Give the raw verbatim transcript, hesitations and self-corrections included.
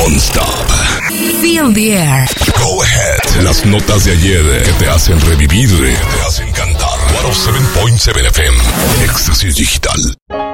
Non-stop. Feel the air. Go ahead. Las notas de ayer que te hacen revivir, que te hacen cantar. ciento siete punto siete F M. Éxtasis Digital.